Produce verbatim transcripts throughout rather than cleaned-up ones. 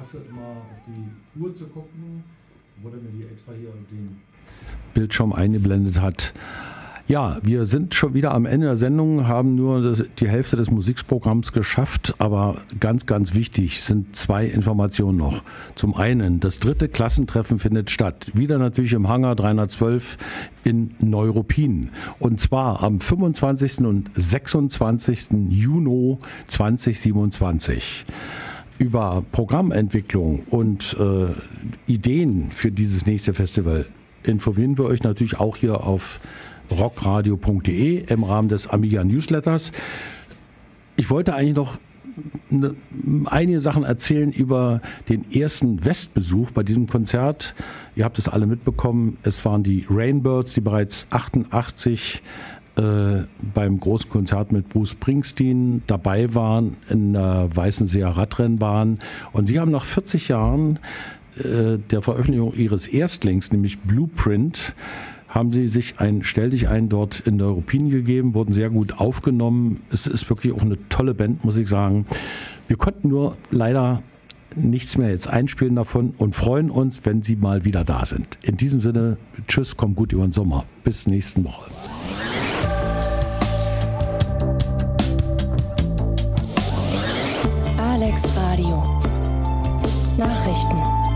vergesse immer auf die Uhr zu gucken, wo der mir die extra hier den Bildschirm eingeblendet hat. Ja, wir sind schon wieder am Ende der Sendung, haben nur das, die Hälfte des Musikprogramms geschafft, aber ganz, ganz wichtig sind zwei Informationen noch. Zum einen, das dritte Klassentreffen findet statt, wieder natürlich im Hangar dreihundertzwölf in Neuruppin, und zwar am fünfundzwanzigsten und sechsundzwanzigsten Juni zweitausendsiebenundzwanzig. Über Programmentwicklung und äh, Ideen für dieses nächste Festival informieren wir euch natürlich auch hier auf rockradio punkt de im Rahmen des Amiga Newsletters. Ich wollte eigentlich noch ne, einige Sachen erzählen über den ersten Westbesuch bei diesem Konzert. Ihr habt es alle mitbekommen, es waren die Rainbirds, die bereits achtundachtzig äh, beim großen Konzert mit Bruce Springsteen dabei waren in der Weißenseer Radrennbahn, und sie haben nach vierzig Jahren äh, der Veröffentlichung ihres Erstlings, nämlich Blueprint, haben sie sich ein Stell dich ein dort in Neuruppin gegeben, wurden sehr gut aufgenommen. Es ist wirklich auch eine tolle Band, muss ich sagen. Wir konnten nur leider nichts mehr jetzt einspielen davon und freuen uns, wenn sie mal wieder da sind. In diesem Sinne, tschüss, kommt gut über den Sommer. Bis nächste Woche. Alex Radio Nachrichten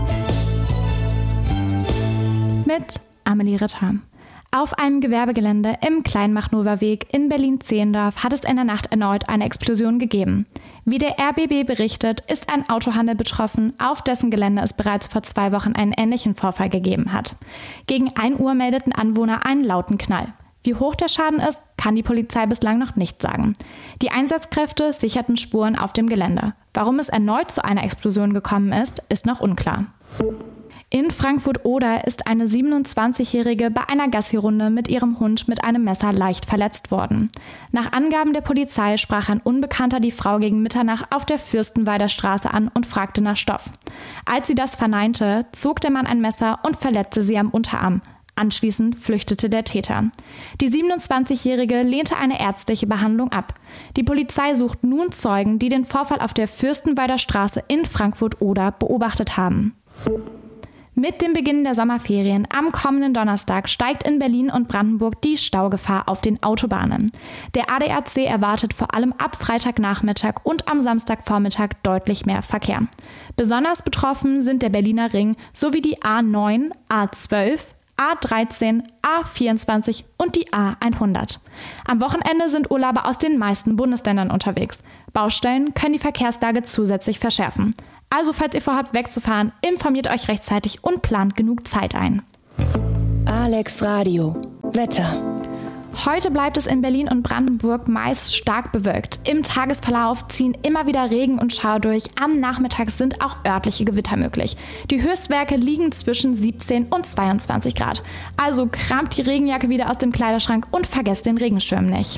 mit Amelie Ritter. Auf einem Gewerbegelände im Kleinmachnower Weg in Berlin-Zehlendorf hat es in der Nacht erneut eine Explosion gegeben. Wie der R B B berichtet, ist ein Autohandel betroffen, auf dessen Gelände es bereits vor zwei Wochen einen ähnlichen Vorfall gegeben hat. Gegen ein Uhr meldeten Anwohner einen lauten Knall. Wie hoch der Schaden ist, kann die Polizei bislang noch nicht sagen. Die Einsatzkräfte sicherten Spuren auf dem Gelände. Warum es erneut zu einer Explosion gekommen ist, ist noch unklar. In Frankfurt-Oder ist eine siebenundzwanzigjährige bei einer Gassi-Runde mit ihrem Hund mit einem Messer leicht verletzt worden. Nach Angaben der Polizei sprach ein Unbekannter die Frau gegen Mitternacht auf der Fürstenwalder Straße an und fragte nach Stoff. Als sie das verneinte, zog der Mann ein Messer und verletzte sie am Unterarm. Anschließend flüchtete der Täter. Die siebenundzwanzigjährige lehnte eine ärztliche Behandlung ab. Die Polizei sucht nun Zeugen, die den Vorfall auf der Fürstenwalder Straße in Frankfurt-Oder beobachtet haben. Mit dem Beginn der Sommerferien am kommenden Donnerstag steigt in Berlin und Brandenburg die Staugefahr auf den Autobahnen. Der A D A C erwartet vor allem ab Freitagnachmittag und am Samstagvormittag deutlich mehr Verkehr. Besonders betroffen sind der Berliner Ring sowie die A neun, A zwölf, A dreizehn, A vierundzwanzig und die A hundert. Am Wochenende sind Urlauber aus den meisten Bundesländern unterwegs. Baustellen können die Verkehrslage zusätzlich verschärfen. Also falls ihr vorhabt wegzufahren, informiert euch rechtzeitig und plant genug Zeit ein. Alex Radio Wetter. Heute bleibt es in Berlin und Brandenburg meist stark bewölkt. Im Tagesverlauf ziehen immer wieder Regen und Schauer durch. Am Nachmittag sind auch örtliche Gewitter möglich. Die Höchstwerte liegen zwischen siebzehn und zweiundzwanzig Grad. Also kramt die Regenjacke wieder aus dem Kleiderschrank und vergesst den Regenschirm nicht.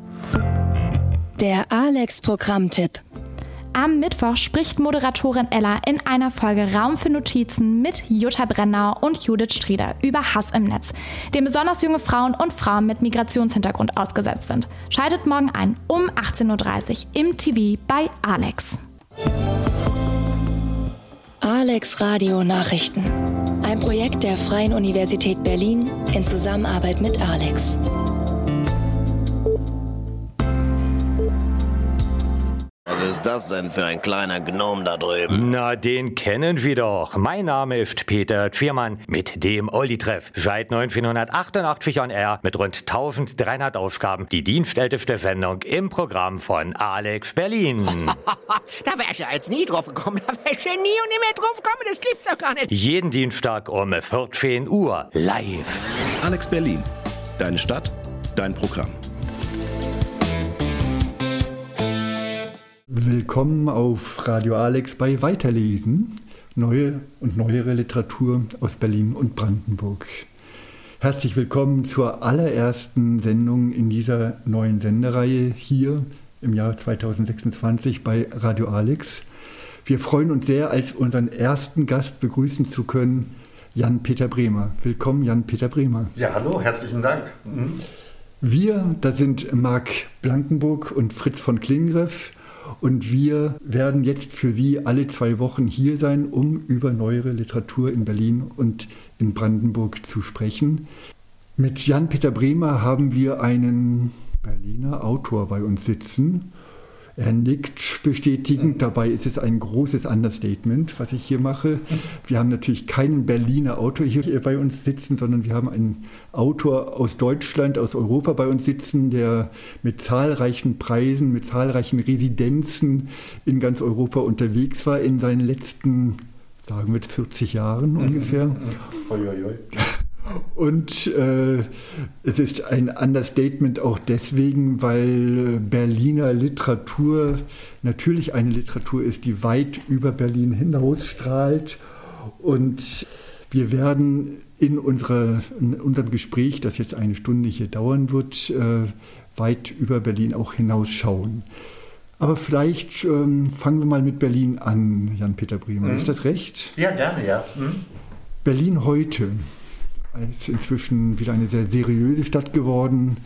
Der Alex-Programmtipp. Am Mittwoch spricht Moderatorin Ella in einer Folge Raum für Notizen mit Jutta Brennauer und Judith Strieder über Hass im Netz, dem besonders junge Frauen und Frauen mit Migrationshintergrund ausgesetzt sind. Schaltet morgen ein um achtzehn Uhr dreißig im T V bei Alex. Alex Radio Nachrichten. Ein Projekt der Freien Universität Berlin in Zusammenarbeit mit Alex. Was ist das denn für ein kleiner Gnom da drüben? Na, den kennen wir doch. Mein Name ist Peter Tschirmann mit dem Olli-Treff. Seit neunzehnhundertachtundachtzig on Air mit rund eintausenddreihundert Ausgaben. Die dienstälteste Sendung im Programm von Alex Berlin. Da wär ich ja als nie drauf gekommen. Da wär ich ja nie und nie mehr drauf gekommen. Das gibt's doch gar nicht. Jeden Dienstag um vierzehn Uhr live. Alex Berlin. Deine Stadt, dein Programm. Willkommen auf Radio Alex bei Weiterlesen, neue und neuere Literatur aus Berlin und Brandenburg. Herzlich willkommen zur allerersten Sendung in dieser neuen Sendereihe hier im Jahr zweitausendsechsundzwanzig bei Radio Alex. Wir freuen uns sehr, als unseren ersten Gast begrüßen zu können, Jan-Peter Bremer. Willkommen, Jan-Peter Bremer. Ja, hallo, herzlichen Dank. Mhm. Wir, das sind Marc Blankenburg und Fritz von Klingriff. Und wir werden jetzt für Sie alle zwei Wochen hier sein, um über neuere Literatur in Berlin und in Brandenburg zu sprechen. Mit Jan-Peter Bremer haben wir einen Berliner Autor bei uns sitzen. Er nickt bestätigend, dabei ist es ein großes Understatement, was ich hier mache. Wir haben natürlich keinen Berliner Autor hier bei uns sitzen, sondern wir haben einen Autor aus Deutschland, aus Europa bei uns sitzen, der mit zahlreichen Preisen, mit zahlreichen Residenzen in ganz Europa unterwegs war in seinen letzten, sagen wir, vierzig Jahren ungefähr. Oi, oi, oi. Und äh, es ist ein Understatement auch deswegen, weil Berliner Literatur natürlich eine Literatur ist, die weit über Berlin hinausstrahlt. Und wir werden in, unserer, in unserem Gespräch, das jetzt eine Stunde hier dauern wird, äh, weit über Berlin auch hinausschauen. Aber vielleicht ähm, fangen wir mal mit Berlin an, Jan-Peter Bremer. Mhm. Ist das recht? Ja, gerne, ja. Mhm. Berlin heute ist inzwischen wieder eine sehr seriöse Stadt geworden.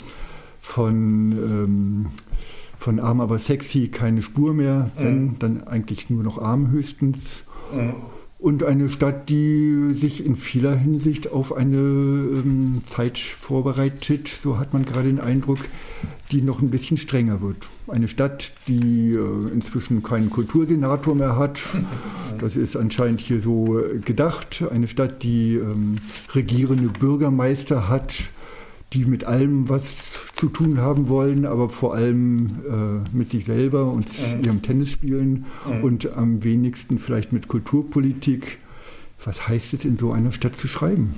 Von, ähm, von arm aber sexy keine Spur mehr, wenn, mhm. dann eigentlich nur noch arm höchstens. Mhm. Und eine Stadt, die sich in vieler Hinsicht auf eine ähm, Zeit vorbereitet, so hat man gerade den Eindruck, die noch ein bisschen strenger wird. Eine Stadt, die äh, inzwischen keinen Kultursenator mehr hat, das ist anscheinend hier so gedacht. Eine Stadt, die ähm, regierende Bürgermeister hat, die mit allem was zu tun haben wollen, aber vor allem äh, mit sich selber und mhm. ihrem Tennisspielen mhm. und am wenigsten vielleicht mit Kulturpolitik. Was heißt es, in so einer Stadt zu schreiben?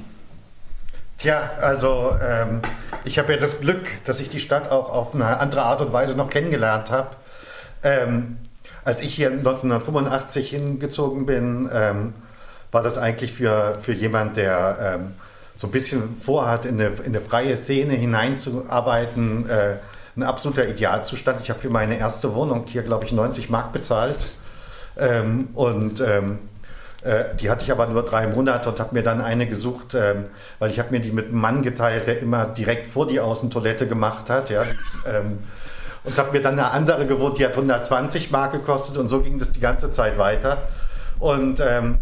Tja, also ähm, ich habe ja das Glück, dass ich die Stadt auch auf eine andere Art und Weise noch kennengelernt habe. Ähm, als ich hier neunzehnhundertfünfundachtzig hingezogen bin, ähm, war das eigentlich für, für jemand, der ähm, so ein bisschen vorhat, in eine, in eine freie Szene hineinzuarbeiten, äh, ein absoluter Idealzustand. Ich habe für meine erste Wohnung hier, glaube ich, neunzig Mark bezahlt. Ähm, und ähm, äh, die hatte ich aber nur drei Monate und habe mir dann eine gesucht, ähm, weil ich habe mir die mit einem Mann geteilt, der immer direkt vor die Außentoilette gemacht hat. Ja, ähm, und habe mir dann eine andere gewohnt, die hat hundertzwanzig Mark gekostet und so ging das die ganze Zeit weiter. Und ähm,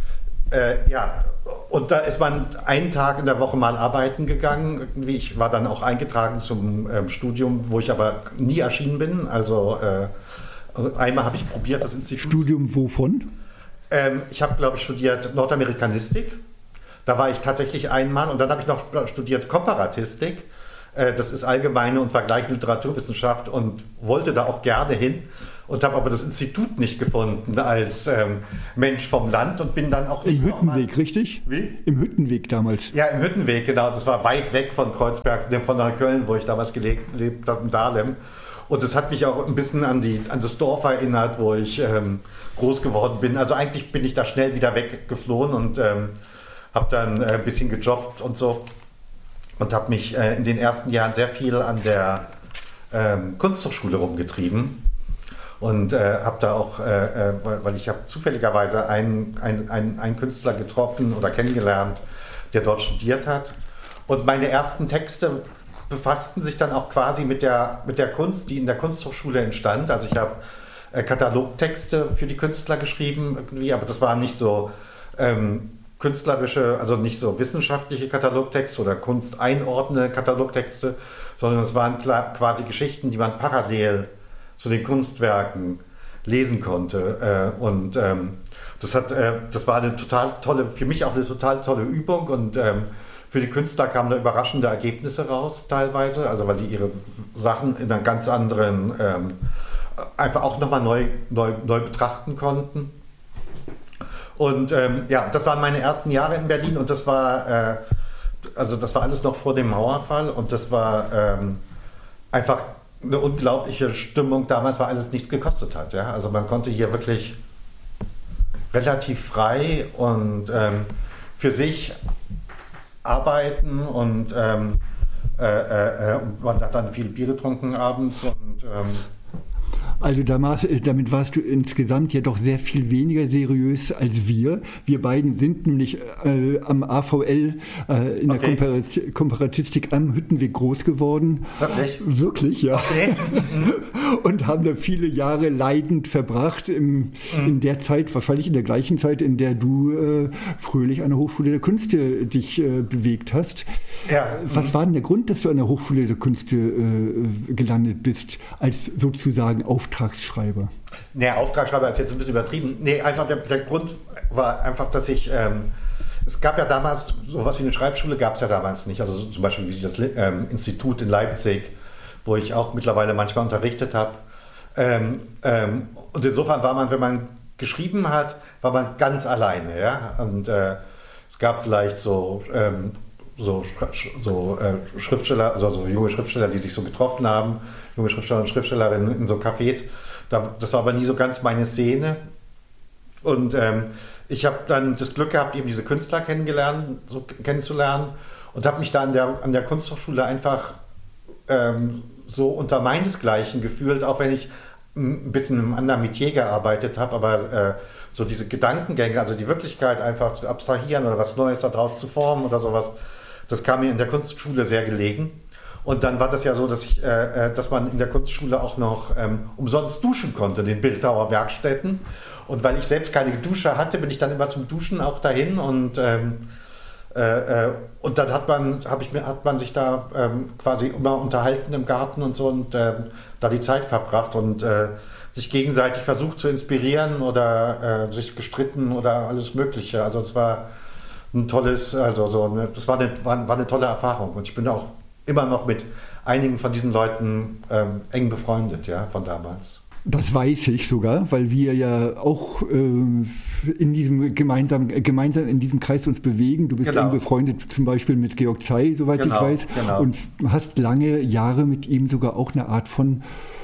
äh, ja, und da ist man einen Tag in der Woche mal arbeiten gegangen. Irgendwie. Ich war dann auch eingetragen zum ähm, Studium, wo ich aber nie erschienen bin. Also äh, einmal habe ich probiert, das Institut. Studium wovon? Ähm, ich habe, glaube ich, studiert Nordamerikanistik. Da war ich tatsächlich einmal. Und dann habe ich noch studiert Komparatistik. Äh, das ist allgemeine und vergleichende Literaturwissenschaft und wollte da auch gerne hin. Und habe aber das Institut nicht gefunden als ähm, Mensch vom Land und bin dann auch nicht. Im Hüttenweg, mal, richtig? Wie? Im Hüttenweg damals. Ja, im Hüttenweg, genau. Das war weit weg von Kreuzberg, von Neukölln, wo ich damals gelebt, gelebt habe, in Dahlem. Und das hat mich auch ein bisschen an, die, an das Dorf erinnert, wo ich ähm, groß geworden bin. Also eigentlich bin ich da schnell wieder weggeflohen und ähm, habe dann äh, ein bisschen gejobbt und so. Und habe mich äh, in den ersten Jahren sehr viel an der ähm, Kunsthochschule rumgetrieben. Und äh, habe da auch, äh, weil, weil ich habe zufälligerweise einen, einen, einen, einen Künstler getroffen oder kennengelernt, der dort studiert hat. Und meine ersten Texte befassten sich dann auch quasi mit der, mit der Kunst, die in der Kunsthochschule entstand. Also ich habe äh, Katalogtexte für die Künstler geschrieben, irgendwie, aber das waren nicht so ähm, künstlerische, also nicht so wissenschaftliche Katalogtexte oder kunsteinordnende Katalogtexte, sondern es waren klar, quasi Geschichten, die man parallel zu den Kunstwerken lesen konnte. Äh, und ähm, das, hat, äh, das war eine total tolle, für mich auch eine total tolle Übung und ähm, für die Künstler kamen da überraschende Ergebnisse raus teilweise, also weil die ihre Sachen in einer ganz anderen, ähm, einfach auch nochmal neu, neu, neu betrachten konnten. Und ähm, ja, das waren meine ersten Jahre in Berlin und das war, äh, also das war alles noch vor dem Mauerfall und das war ähm, einfach eine unglaubliche Stimmung damals, weil alles nichts gekostet hat. Ja? Also man konnte hier wirklich relativ frei und ähm, für sich arbeiten und ähm, äh, äh, man hat dann viel Bier getrunken abends. Und, ähm Also damit warst du insgesamt ja doch sehr viel weniger seriös als wir. Wir beiden sind nämlich äh, am A V L äh, in okay. der Komparat- Komparatistik am Hüttenweg groß geworden. Wirklich? Wirklich, ja. Okay. Und haben da viele Jahre leidend verbracht im, mhm. in der Zeit, wahrscheinlich in der gleichen Zeit, in der du äh, fröhlich an der Hochschule der Künste dich äh, bewegt hast. Ja. Was mhm. war denn der Grund, dass du an der Hochschule der Künste äh, gelandet bist, als sozusagen Auftragsschreiber? Nee, Auftragsschreiber ist jetzt ein bisschen übertrieben. Nee, einfach der, der Grund war einfach, dass ich, ähm, es gab ja damals, sowas wie eine Schreibschule gab es ja damals nicht. Also so, zum Beispiel wie das ähm, Institut in Leipzig, wo ich auch mittlerweile manchmal unterrichtet habe. Ähm, ähm, und insofern war man, wenn man geschrieben hat, war man ganz alleine. Ja? Und äh, es gab vielleicht so, ähm, so, so äh, Schriftsteller, also so junge Schriftsteller, die sich so getroffen haben, junge Schriftsteller und Schriftstellerinnen in so Cafés. Das war aber nie so ganz meine Szene. Und ähm, ich habe dann das Glück gehabt, eben diese Künstler kennengelernt, so kennenzulernen und habe mich da an der, an der Kunsthochschule einfach ähm, so unter meinesgleichen gefühlt, auch wenn ich ein bisschen in einem anderen Metier gearbeitet habe, aber äh, so diese Gedankengänge, also die Wirklichkeit einfach zu abstrahieren oder was Neues daraus zu formen oder sowas, das kam mir in der Kunstschule sehr gelegen. Und dann war das ja so, dass, ich, äh, dass man in der Kunstschule auch noch ähm, umsonst duschen konnte, in den Bildhauer Werkstätten. Und weil ich selbst keine Dusche hatte, bin ich dann immer zum Duschen auch dahin. Und, ähm, äh, äh, und dann hat man, hab ich mir, hat man sich da ähm, quasi immer unterhalten im Garten und so und äh, da die Zeit verbracht und äh, sich gegenseitig versucht zu inspirieren oder äh, sich gestritten oder alles Mögliche. Also es war ein tolles, also so eine, das war eine, war, war eine tolle Erfahrung. Und ich bin auch immer noch mit einigen von diesen Leuten ähm, eng befreundet, ja, von damals. Das weiß ich sogar, weil wir ja auch äh, in diesem gemeinsam, gemeinsam in diesem Kreis uns bewegen. Du bist genau. eng befreundet zum Beispiel mit Georg Zei, soweit genau, ich weiß, genau. und hast lange Jahre mit ihm sogar auch eine Art von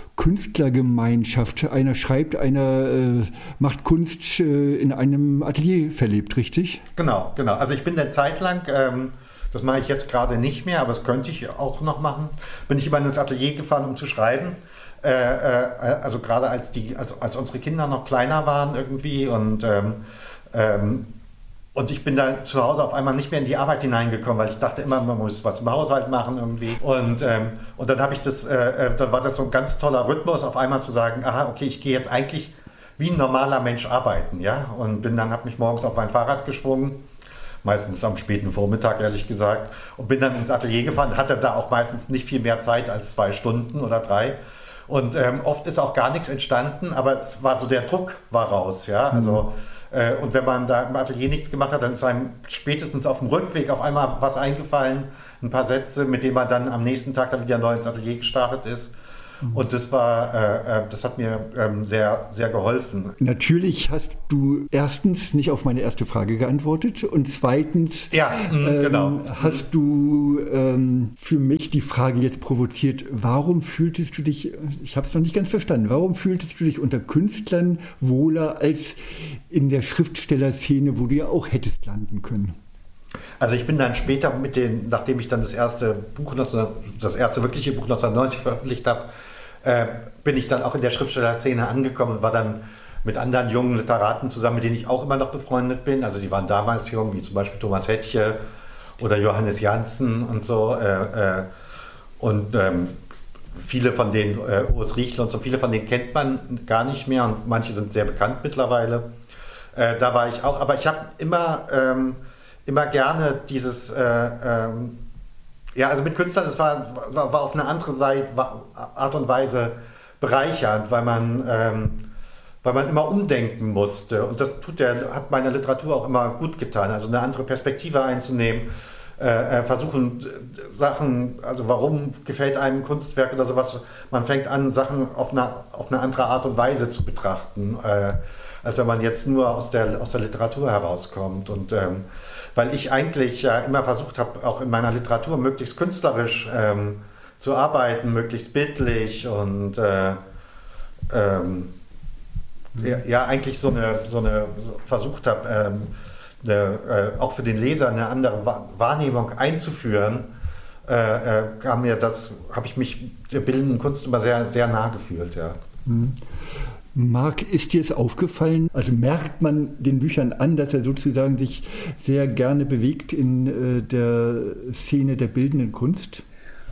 Künstlergemeinschaft. Einer schreibt, einer äh, macht Kunst äh, in einem Atelier verlebt, richtig? Genau, genau. Also ich bin eine Zeit lang ähm, das mache ich jetzt gerade nicht mehr, aber das könnte ich auch noch machen. Bin ich immer ins Atelier gefahren, um zu schreiben. Äh, äh, also gerade als, die, als, als unsere Kinder noch kleiner waren irgendwie. Und, ähm, ähm, und ich bin da zu Hause auf einmal nicht mehr in die Arbeit hineingekommen, weil ich dachte immer, man muss was im Haushalt machen irgendwie. Und, ähm, und dann habe ich das, äh, dann war das so ein ganz toller Rhythmus, auf einmal zu sagen, aha, okay, ich gehe jetzt eigentlich wie ein normaler Mensch arbeiten, ja. Und bin dann, habe mich morgens auf mein Fahrrad geschwungen. Meistens am späten Vormittag, ehrlich gesagt, und bin dann ins Atelier gefahren, hatte da auch meistens nicht viel mehr Zeit als zwei Stunden oder drei. Und ähm, oft ist auch gar nichts entstanden, aber es war so, der Druck war raus, ja. Also, äh, und wenn man da im Atelier nichts gemacht hat, dann ist einem spätestens auf dem Rückweg auf einmal was eingefallen, ein paar Sätze, mit denen man dann am nächsten Tag dann wieder neu ins Atelier gestartet ist. Und das war, äh, das hat mir ähm, sehr, sehr geholfen. Natürlich hast du erstens nicht auf meine erste Frage geantwortet und zweitens ja, mh, ähm, genau. hast du ähm, für mich die Frage jetzt provoziert, warum fühltest du dich, ich habe es noch nicht ganz verstanden, warum fühltest du dich unter Künstlern wohler als in der Schriftstellerszene, wo du ja auch hättest landen können? Also ich bin dann später mit den, nachdem ich dann das erste Buch, das erste wirkliche Buch neunzehnhundertneunzig veröffentlicht habe, äh, bin ich dann auch in der Schriftstellerszene angekommen und war dann mit anderen jungen Literaten zusammen, mit denen ich auch immer noch befreundet bin. Also die waren damals jung, wie zum Beispiel Thomas Hettche oder Johannes Janssen und so. Äh, äh, und ähm, viele von denen, äh, Urs Riechler und so, viele von denen kennt man gar nicht mehr und manche sind sehr bekannt mittlerweile. Äh, da war ich auch, aber ich habe immer... Ähm, immer gerne dieses, äh, ähm, ja, also mit Künstlern, das war, war, war auf eine andere Seite, war, Art und Weise bereichernd, weil man, ähm, weil man immer umdenken musste. Und das tut der, hat meiner Literatur auch immer gut getan, also eine andere Perspektive einzunehmen, äh, versuchen Sachen, also warum gefällt einem Kunstwerk oder sowas, man fängt an, Sachen auf eine, auf eine andere Art und Weise zu betrachten, äh, als wenn man jetzt nur aus der, aus der Literatur herauskommt. Und ähm, weil ich eigentlich ja immer versucht habe, auch in meiner Literatur möglichst künstlerisch ähm, zu arbeiten, möglichst bildlich und äh, ähm, ja, ja, eigentlich so eine, so eine so versucht habe, ähm, eine, äh, auch für den Leser eine andere Wahrnehmung einzuführen, äh, äh, kam mir das, habe ich mich der bildenden Kunst immer sehr, sehr nah gefühlt, ja. Mhm. Marc, ist dir es aufgefallen, also merkt man den Büchern an, dass er sozusagen sich sehr gerne bewegt in äh, der Szene der bildenden Kunst?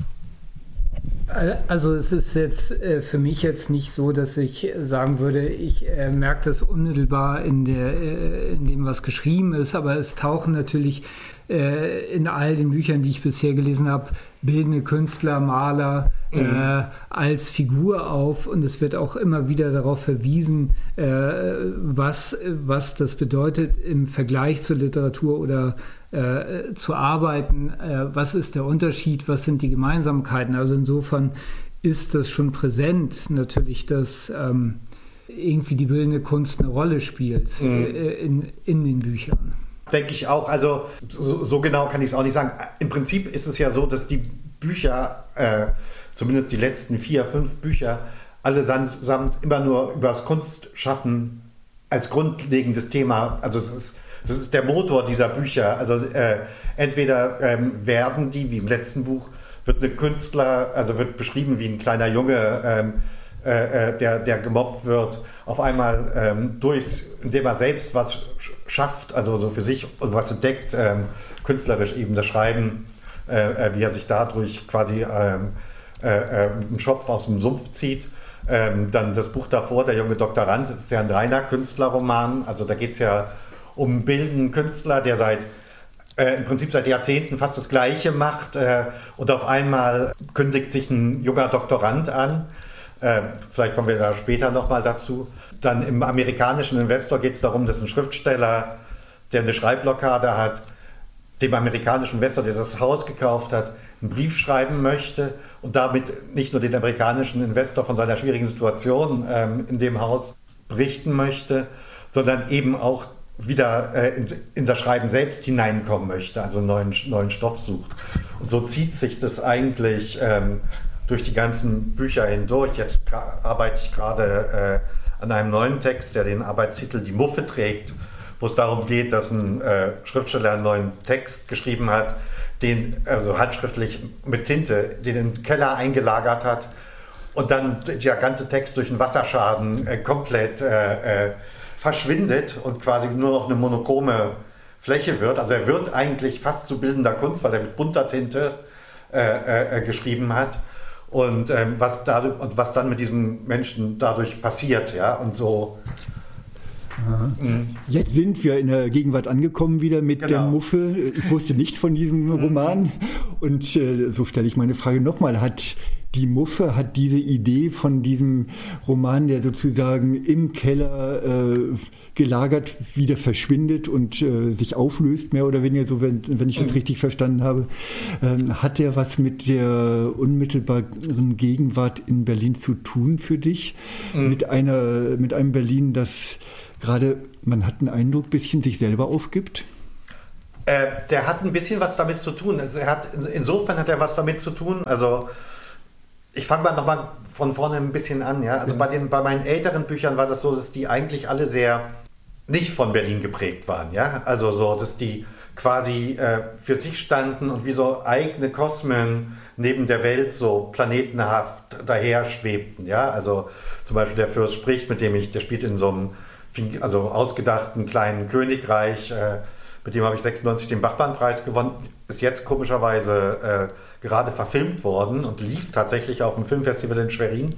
Also es ist jetzt äh, für mich jetzt nicht so, dass ich sagen würde, ich äh, merke das unmittelbar in, der, äh, in dem, was geschrieben ist, aber es tauchen natürlich äh, in all den Büchern, die ich bisher gelesen habe, bildende Künstler, Maler mhm. äh, als Figur auf, und es wird auch immer wieder darauf verwiesen, äh, was, was das bedeutet im Vergleich zur Literatur oder Äh, zu arbeiten, äh, was ist der Unterschied, was sind die Gemeinsamkeiten. Also insofern ist das schon präsent, natürlich, dass ähm, irgendwie die bildende Kunst eine Rolle spielt mhm. äh, in, in den Büchern. Denke ich auch. Also so, so genau kann ich es auch nicht sagen. Im Prinzip ist es ja so, dass die Bücher, äh, zumindest die letzten vier, fünf Bücher, allesamt immer nur über das Kunstschaffen als grundlegendes Thema, also es ist Das ist der Motor dieser Bücher. Also äh, entweder ähm, werden die, wie im letzten Buch, wird ein Künstler, also wird beschrieben wie ein kleiner Junge, ähm, äh, der, der gemobbt wird, auf einmal ähm, durch, indem er selbst was schafft, also so für sich und was entdeckt, ähm, künstlerisch eben das Schreiben, äh, wie er sich dadurch quasi ähm, äh, äh, einen Schopf aus dem Sumpf zieht. Ähm, dann das Buch davor, Der junge Doktorand, das ist ja ein reiner Künstlerroman, also da geht es ja um einen bildenden Künstler, der seit äh, im Prinzip seit Jahrzehnten fast das Gleiche macht äh, und auf einmal kündigt sich ein junger Doktorand an. Äh, vielleicht kommen wir da später nochmal dazu. Dann im amerikanischen Investor geht es darum, dass ein Schriftsteller, der eine Schreibblockade hat, dem amerikanischen Investor, der das Haus gekauft hat, einen Brief schreiben möchte und damit nicht nur den amerikanischen Investor von seiner schwierigen Situation ähm, in dem Haus berichten möchte, sondern eben auch wieder äh, in, in das Schreiben selbst hineinkommen möchte, also neuen, neuen Stoff sucht. Und so zieht sich das eigentlich ähm, durch die ganzen Bücher hindurch. Jetzt arbeite ich gerade äh, an einem neuen Text, der den Arbeitstitel Die Muffe trägt, wo es darum geht, dass ein äh, Schriftsteller einen neuen Text geschrieben hat, den also handschriftlich mit Tinte, den in den Keller eingelagert hat und dann der ganze Text durch einen Wasserschaden äh, komplett äh, äh, verschwindet und quasi nur noch eine monochrome Fläche wird. Also er wird eigentlich fast zu bildender Kunst, weil er mit bunter Tinte äh, äh, geschrieben hat. Und, ähm, was dadurch, und was dann mit diesem Menschen dadurch passiert. Ja? Und so. Mhm. Jetzt sind wir in der Gegenwart angekommen wieder mit genau. der Muffe. Ich wusste nichts von diesem Roman. Und äh, so stelle ich meine Frage nochmal. Hat die Muffe, hat diese Idee von diesem Roman, der sozusagen im Keller äh, gelagert wieder verschwindet und äh, sich auflöst, mehr oder weniger, so wenn, wenn ich das mhm. richtig verstanden habe, äh, hat der was mit der unmittelbaren Gegenwart in Berlin zu tun für dich? Mhm. Mit einer, mit einem Berlin, das gerade, man hat den Eindruck, ein bisschen sich selber aufgibt? Äh, der hat ein bisschen was damit zu tun. Also er hat, insofern hat er was damit zu tun, also ich fange mal nochmal von vorne ein bisschen an. Ja? Also ja. Bei, den, bei meinen älteren Büchern war das so, dass die eigentlich alle sehr nicht von Berlin geprägt waren. Ja? Also so, dass die quasi äh, für sich standen und wie so eigene Kosmen neben der Welt so planetenhaft daher schwebten. Ja? Also zum Beispiel der Fürst spricht, mit dem ich, der spielt in so einem also ausgedachten kleinen Königreich, äh, mit dem habe ich sechsundneunzig den Bachmann-Preis gewonnen, ist jetzt komischerweise äh, gerade verfilmt worden und lief tatsächlich auf dem Filmfestival in Schwerin.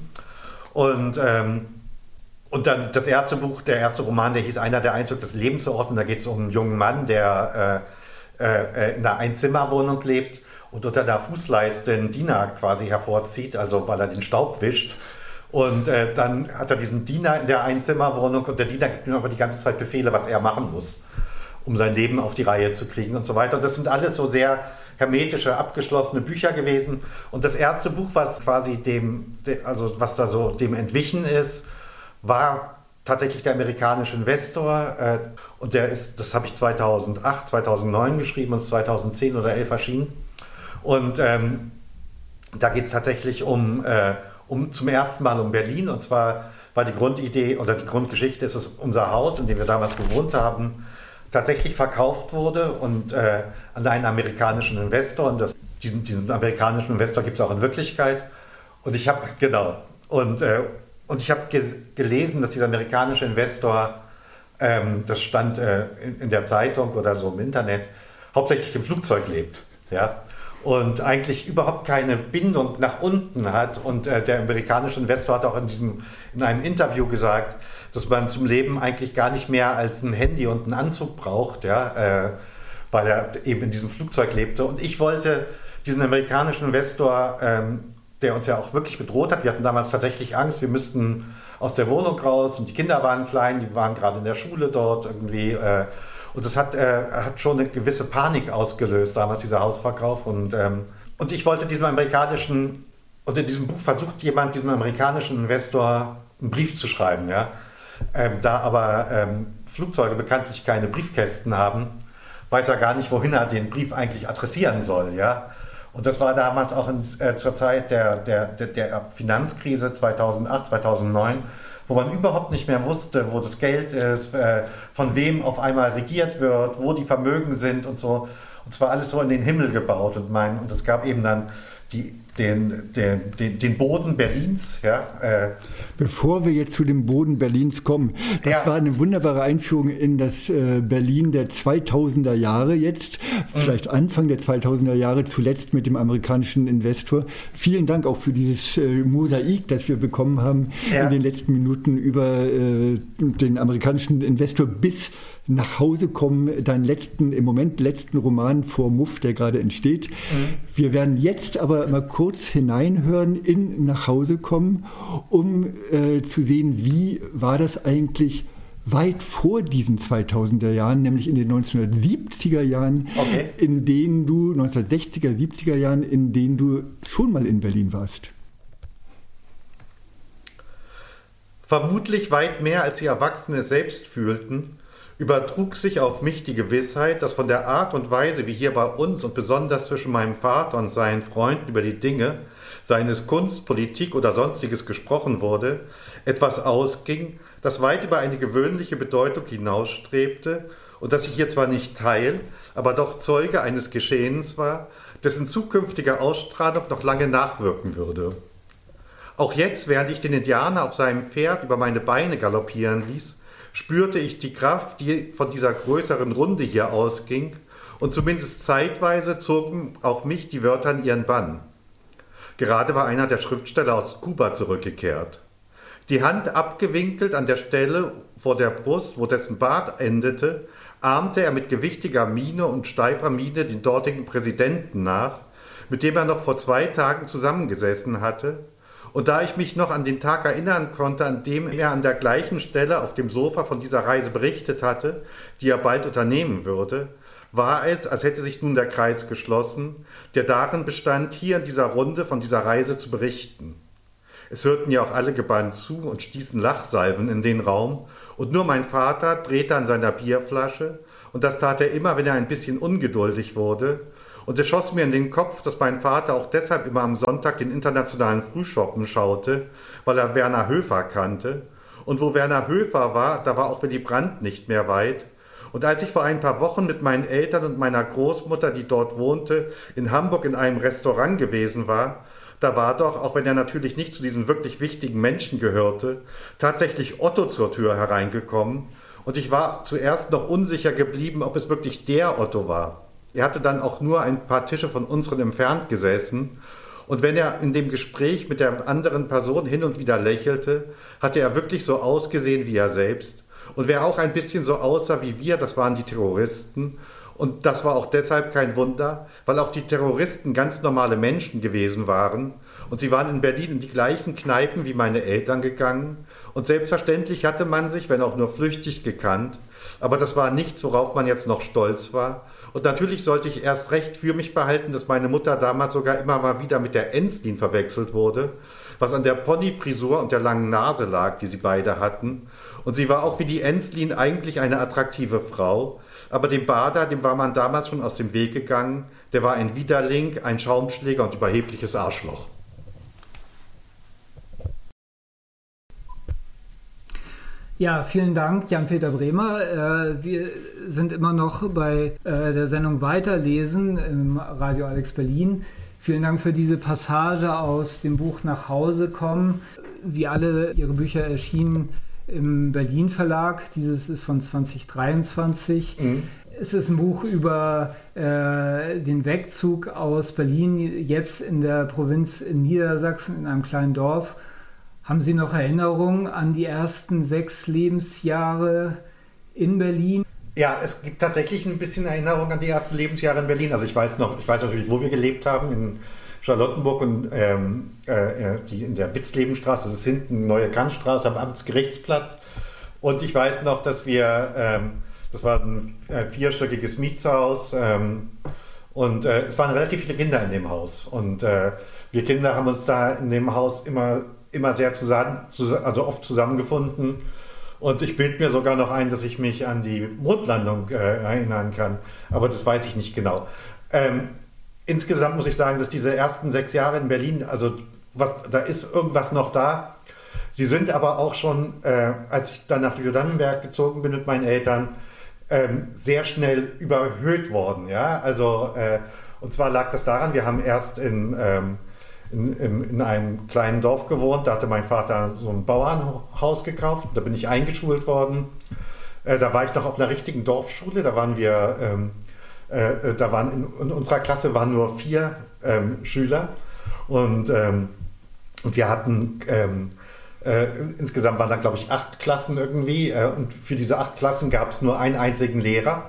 Und, ähm, und dann das erste Buch, der erste Roman, der hieß Einer der Einzug des Lebens zu orten. Da geht es um einen jungen Mann, der äh, äh, in einer Einzimmerwohnung lebt und unter der Fußleiste einen Diener quasi hervorzieht, also weil er den Staub wischt. Und äh, dann hat er diesen Diener in der Einzimmerwohnung und der Diener gibt ihm aber die ganze Zeit Befehle, was er machen muss, um sein Leben auf die Reihe zu kriegen und so weiter. Und das sind alles so sehr hermetische, abgeschlossene Bücher gewesen. Und das erste Buch, was quasi dem, also was da so dem entwichen ist, war tatsächlich der amerikanische Investor. Äh, und der ist, das habe ich zweitausendacht, zweitausendneun geschrieben und ist zweitausendzehn oder elf erschienen. Und ähm, da geht es tatsächlich um, äh, um zum ersten Mal um Berlin. Und zwar war die Grundidee oder die Grundgeschichte ist es unser Haus, in dem wir damals gewohnt haben, tatsächlich verkauft wurde und äh, an einen amerikanischen Investor. Und das, diesen, diesen amerikanischen Investor gibt es auch in Wirklichkeit. Und ich habe, genau, und, äh, und ich habe ge- gelesen, dass dieser amerikanische Investor, ähm, das stand äh, in, in der Zeitung oder so im Internet, hauptsächlich im Flugzeug lebt. Ja? Und eigentlich überhaupt keine Bindung nach unten hat. Und äh, der amerikanische Investor hat auch in, diesem, in einem Interview gesagt, dass man zum Leben eigentlich gar nicht mehr als ein Handy und einen Anzug braucht, ja? äh, weil er eben in diesem Flugzeug lebte. Und ich wollte diesen amerikanischen Investor, ähm, der uns ja auch wirklich bedroht hat, wir hatten damals tatsächlich Angst, wir müssten aus der Wohnung raus und die Kinder waren klein, die waren gerade in der Schule dort irgendwie. Äh, und das hat, äh, hat schon eine gewisse Panik ausgelöst, damals dieser Hausverkauf. Und, ähm, und ich wollte diesem amerikanischen, und in diesem Buch versucht jemand, diesem amerikanischen Investor einen Brief zu schreiben. Ja? Ähm, da aber ähm, Flugzeuge bekanntlich keine Briefkästen haben, weiß er gar nicht, wohin er den Brief eigentlich adressieren soll. Ja? Und das war damals auch in, äh, zur Zeit der, der, der, der Finanzkrise zweitausendacht, zweitausendneun, wo man überhaupt nicht mehr wusste, wo das Geld ist, äh, von wem auf einmal regiert wird, wo die Vermögen sind und so. Und zwar alles so in den Himmel gebaut. Und, mein, und es gab eben dann die, den, den, den, den Boden Berlins. Ja, äh. Bevor wir jetzt zu dem Boden Berlins kommen, das ja. war eine wunderbare Einführung in das äh, Berlin der zweitausender Jahre jetzt, vielleicht mhm. Anfang der zweitausender Jahre, zuletzt mit dem amerikanischen Investor. Vielen Dank auch für dieses äh, Mosaik, das wir bekommen haben ja. in den letzten Minuten über äh, den amerikanischen Investor bis nach Hause kommen, deinen letzten, im Moment letzten Roman vor Muff, der gerade entsteht. Mhm. Wir werden jetzt aber mal kurz hineinhören in Nach Hause kommen, um äh, zu sehen, wie war das eigentlich weit vor diesen zweitausender Jahren, nämlich in den neunzehnhundertsiebziger Jahren, okay. in denen du, neunzehnhundertsechziger, siebziger Jahren, in denen du schon mal in Berlin warst. Vermutlich weit mehr, als die Erwachsene selbst fühlten, übertrug sich auf mich die Gewissheit, dass von der Art und Weise, wie hier bei uns und besonders zwischen meinem Vater und seinen Freunden über die Dinge, seien es Kunst, Politik oder Sonstiges gesprochen wurde, etwas ausging, das weit über eine gewöhnliche Bedeutung hinausstrebte und dass ich hier zwar nicht Teil, aber doch Zeuge eines Geschehens war, dessen zukünftige Ausstrahlung noch lange nachwirken würde. Auch jetzt, während ich den Indianer auf seinem Pferd über meine Beine galoppieren ließ, spürte ich die Kraft, die von dieser größeren Runde hier ausging, und zumindest zeitweise zogen auch mich die Wörter in ihren Bann. Gerade war einer der Schriftsteller aus Kuba zurückgekehrt. Die Hand abgewinkelt an der Stelle vor der Brust, wo dessen Bart endete, ahmte er mit gewichtiger Miene und steifer Miene den dortigen Präsidenten nach, mit dem er noch vor zwei Tagen zusammengesessen hatte. Und da ich mich noch an den Tag erinnern konnte, an dem er an der gleichen Stelle auf dem Sofa von dieser Reise berichtet hatte, die er bald unternehmen würde, war es, als hätte sich nun der Kreis geschlossen, der darin bestand, hier in dieser Runde von dieser Reise zu berichten. Es hörten ja auch alle gebannt zu und stießen Lachsalven in den Raum, und nur mein Vater drehte an seiner Bierflasche, und das tat er immer, wenn er ein bisschen ungeduldig wurde. Und es schoss mir in den Kopf, dass mein Vater auch deshalb immer am Sonntag den internationalen Frühschoppen schaute, weil er Werner Höfer kannte. Und wo Werner Höfer war, da war auch Willy Brandt nicht mehr weit. Und als ich vor ein paar Wochen mit meinen Eltern und meiner Großmutter, die dort wohnte, in Hamburg in einem Restaurant gewesen war, da war doch, auch wenn er natürlich nicht zu diesen wirklich wichtigen Menschen gehörte, tatsächlich Otto zur Tür hereingekommen. Und ich war zuerst noch unsicher geblieben, ob es wirklich der Otto war. Er hatte dann auch nur ein paar Tische von unseren entfernt gesessen, und wenn er in dem Gespräch mit der anderen Person hin und wieder lächelte, hatte er wirklich so ausgesehen wie er selbst. Und wer auch ein bisschen so aussah wie wir, das waren die Terroristen. Und das war auch deshalb kein Wunder, weil auch die Terroristen ganz normale Menschen gewesen waren. Und sie waren in Berlin in die gleichen Kneipen wie meine Eltern gegangen. Und selbstverständlich hatte man sich, wenn auch nur flüchtig, gekannt. Aber das war nichts, worauf man jetzt noch stolz war. Und natürlich sollte ich erst recht für mich behalten, dass meine Mutter damals sogar immer mal wieder mit der Enslin verwechselt wurde, was an der Ponyfrisur und der langen Nase lag, die sie beide hatten. Und sie war auch wie die Enslin eigentlich eine attraktive Frau, aber dem Bader, dem war man damals schon aus dem Weg gegangen, der war ein Widerling, ein Schaumschläger und überhebliches Arschloch. Ja, vielen Dank, Jan-Peter Bremer. Äh, wir sind immer noch bei äh, der Sendung Weiterlesen im Radio Alex Berlin. Vielen Dank für diese Passage aus dem Buch Nach Hause kommen. wie alle ihre Bücher erschienen im Berlin Verlag. Dieses ist von zwanzig dreiundzwanzig. Mhm. Es ist ein Buch über äh, den Wegzug aus Berlin, jetzt in der Provinz in Niedersachsen, in einem kleinen Dorf. Haben Sie noch Erinnerungen an die ersten sechs Lebensjahre in Berlin? Ja, es gibt tatsächlich ein bisschen Erinnerung an die ersten Lebensjahre in Berlin. Also ich weiß noch, ich weiß natürlich, wo wir gelebt haben, in Charlottenburg und ähm, äh, die, in der Witzlebenstraße, das ist hinten Neue Kantstraße am Amtsgerichtsplatz. Und ich weiß noch, dass wir, ähm, das war ein äh, vierstöckiges Mietshaus ähm, und äh, es waren relativ viele Kinder in dem Haus. Und äh, wir Kinder haben uns da in dem Haus immer, immer sehr zusammen, also oft zusammengefunden. Und ich bilde mir sogar noch ein, dass ich mich an die Mondlandung äh, erinnern kann. Aber das weiß ich nicht genau. Ähm, insgesamt muss ich sagen, dass diese ersten sechs Jahre in Berlin, also was, da ist irgendwas noch da. Sie sind aber auch schon, äh, als ich dann nach Ljudenberg gezogen bin mit meinen Eltern, ähm, sehr schnell überhöht worden. Ja? Also, äh, und zwar lag das daran, wir haben erst in... Ähm, In, in, in einem kleinen Dorf gewohnt. Da hatte mein Vater so ein Bauernhaus gekauft. Da bin ich eingeschult worden. Äh, da war ich noch auf einer richtigen Dorfschule. Da waren wir, ähm, äh, da waren in, in unserer Klasse waren nur vier ähm, Schüler und, ähm, und wir hatten ähm, äh, insgesamt waren da glaube ich acht Klassen irgendwie äh, und für diese acht Klassen gab es nur einen einzigen Lehrer.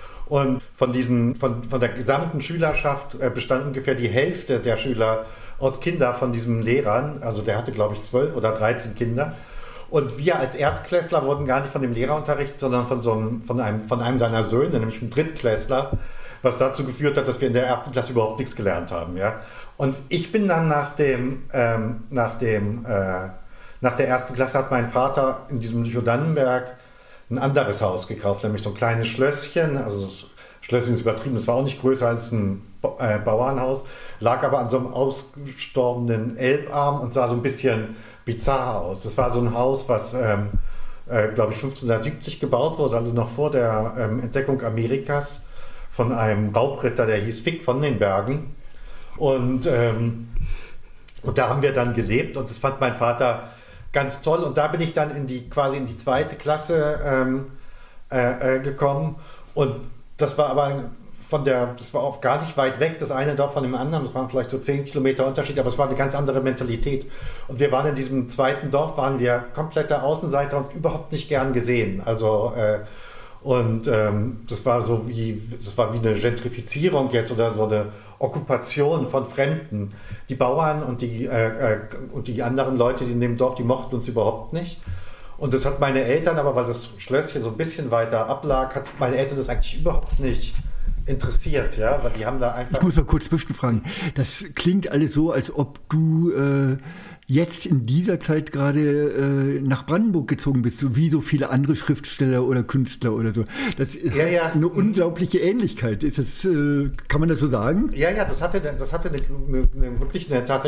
Und von diesen, von, von der gesamten Schülerschaft äh, bestand ungefähr die Hälfte der Schüler aus Kinder von diesen Lehrern, also der hatte glaube ich zwölf oder dreizehn Kinder. Und wir als Erstklässler wurden gar nicht von dem Lehrer unterrichtet, sondern von, so einem, von, einem, von einem seiner Söhne, nämlich einem Drittklässler, was dazu geführt hat, dass wir in der ersten Klasse überhaupt nichts gelernt haben. Ja? Und ich bin dann nach dem, ähm, nach dem, äh, nach der ersten Klasse hat mein Vater in diesem Ljudenberg ein anderes Haus gekauft, nämlich so ein kleines Schlösschen, also das Schlösschen ist übertrieben, das war auch nicht größer als ein äh, Bauernhaus, lag aber an so einem ausgestorbenen Elbarm und sah so ein bisschen bizarr aus. Das war so ein Haus, was, ähm, äh, glaube ich, fünfzehnhundertsiebzig gebaut wurde, also noch vor der ähm, Entdeckung Amerikas von einem Raubritter, der hieß Fick von den Bergen. Und, ähm, und da haben wir dann gelebt und das fand mein Vater ganz toll. Und da bin ich dann in die, quasi in die zweite Klasse ähm, äh, äh, gekommen. Und das war aber von der, das war auch gar nicht weit weg, das eine Dorf von dem anderen, das waren vielleicht so zehn Kilometer Unterschied, aber es war eine ganz andere Mentalität. Und wir waren in diesem zweiten Dorf, waren wir komplette Außenseiter und überhaupt nicht gern gesehen. Also äh, und ähm, das war so wie, das war wie eine Gentrifizierung jetzt oder so eine Okkupation von Fremden. Die Bauern und die, äh, äh, und die anderen Leute die in dem Dorf, die mochten uns überhaupt nicht. Und das hat meine Eltern, aber weil das Schlösschen so ein bisschen weiter ablag, hat meine Eltern das eigentlich überhaupt nicht interessiert, ja, weil die haben da einfach... Ich muss mal kurz zwischenfragen. Das klingt alles so, als ob du äh, jetzt in dieser Zeit gerade äh, nach Brandenburg gezogen bist, so wie so viele andere Schriftsteller oder Künstler oder so. Das ist ja, ja. eine unglaubliche Ähnlichkeit. Ist das, äh, kann man das so sagen? Ja, ja, das hatte, das hatte eine, eine, eine wirklich eine tatsächlich